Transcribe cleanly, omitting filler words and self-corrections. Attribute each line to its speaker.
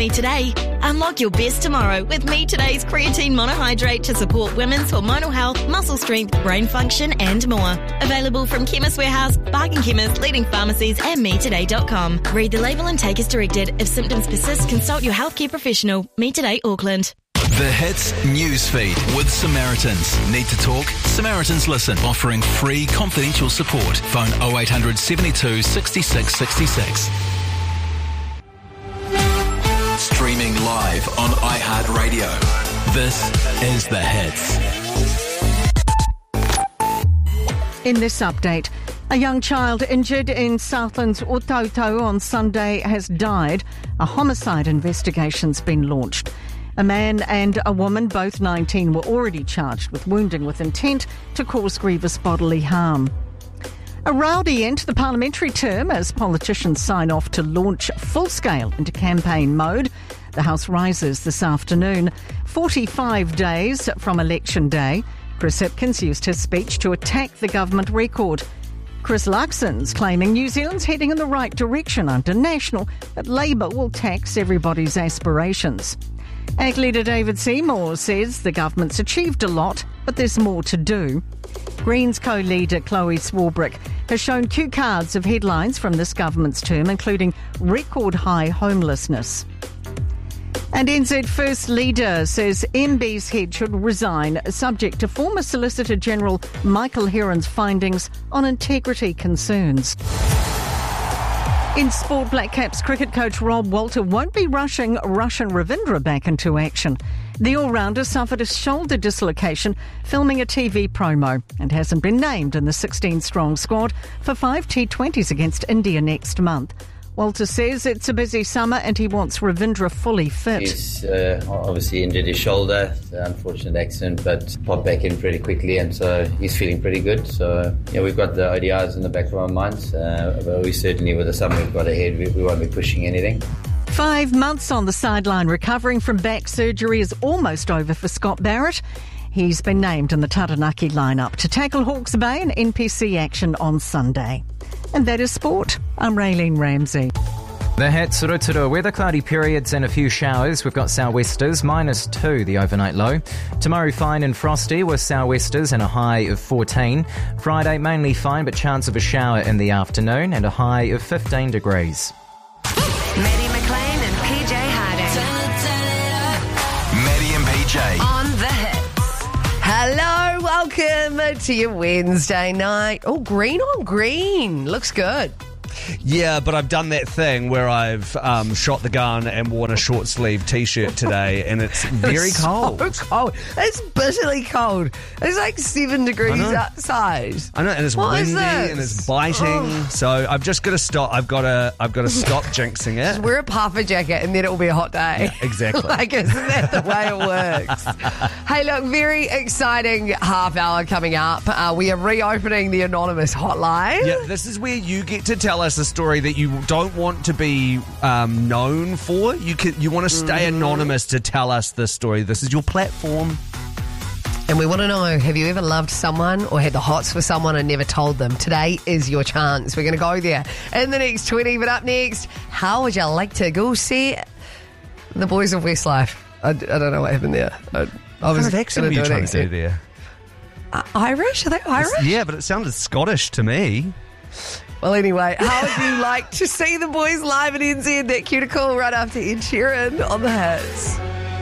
Speaker 1: Me Today. Unlock your best tomorrow with Me Today's creatine monohydrate to support women's hormonal health, muscle strength, brain function and more. Available from Chemist Warehouse, Bargain Chemist, leading pharmacies and metoday.com. Read the label and take as directed. If symptoms persist, consult your healthcare professional. Me Today, Auckland.
Speaker 2: The Hits Newsfeed with Samaritans. Need to talk? Samaritans Listen, offering free confidential support. Phone 0800 72 66 66. Streaming live on iHeartRadio. This is The Hits.
Speaker 3: In this update, a young child injured in Southland's Otauto on Sunday has died. A homicide investigation's been launched. A man and a woman, both 19, were already charged with wounding with intent to cause grievous bodily harm. A rowdy end to the parliamentary term as politicians sign off to launch full-scale into campaign mode. The House rises this afternoon. 45 days from election day. Chris Hipkins used his speech to attack the government record. Chris Luxon's claiming New Zealand's heading in the right direction under National, but Labour will tax everybody's aspirations. Ag leader David Seymour says the government's achieved a lot, but there's more to do. Greens co-leader Chloe Swarbrick has shown cue cards of headlines from this government's term, including record high homelessness. And NZ First Leader says MB's head should resign, subject to former Solicitor General Michael Heron's findings on integrity concerns. In sport, Black Caps cricket coach Rob Walter won't be rushing Russian Ravindra back into action. The all-rounder suffered a shoulder dislocation filming a TV promo and hasn't been named in the 16-strong squad for 5 T20s against India next month. Walter says it's a busy summer and he wants Ravindra fully fit.
Speaker 4: He's obviously injured his shoulder, unfortunate accident, but popped back in pretty quickly, and so he's feeling pretty good. So yeah, we've got the ODIs in the back of our minds, but we certainly, with the summer we've got ahead, we won't be pushing anything.
Speaker 3: 5 months on the sideline recovering from back surgery is almost over for Scott Barrett. He's been named in the Taranaki lineup to tackle Hawke's Bay in NPC action on Sunday. And that is sport. I'm Raylene Ramsey.
Speaker 5: The Hits, Rotorua weather, cloudy periods and a few showers. We've got sou'westers, -2 the overnight low. Tomorrow fine and frosty with sou'westers and a high of 14. Friday mainly fine but chance of a shower in the afternoon and a high of 15 degrees.
Speaker 6: Maddie McLean and PJ Harding.
Speaker 2: Maddie and PJ.
Speaker 6: On The Hits.
Speaker 7: Hello, welcome to your Wednesday night. Oh, green on green. Looks good.
Speaker 8: Yeah, but I've done that thing where I've shot the gun and worn a short sleeve t-shirt today, and it's very cold.
Speaker 7: So cold. It's bitterly cold. It's like 7 degrees outside.
Speaker 8: I know, and it's windy and it's biting. So I've just got to stop. I've got to stop jinxing it.
Speaker 7: Just wear a puffer jacket and then it will be a hot day.
Speaker 8: Yeah, exactly.
Speaker 7: Like, isn't that the way it works? Hey, look, very exciting half hour coming up. We are reopening the anonymous hotline.
Speaker 8: Yeah, this is where you get to tell us a story that you don't want to be known for. You want to stay anonymous to tell us this story. This is your platform.
Speaker 7: And we want to know, have you ever loved someone or had the hots for someone and never told them? Today is your chance. We're going to go there in the next 20. But up next, how would you like to go see the Boys of Westlife? I don't know what happened there.
Speaker 8: What kind of accent were you trying to do there?
Speaker 7: Irish? Are they Irish?
Speaker 8: Yeah, but it sounded Scottish to me.
Speaker 7: Well, anyway, how would you like to see the boys live at NZ? That cuticle right after Ed Sheeran on The Hits.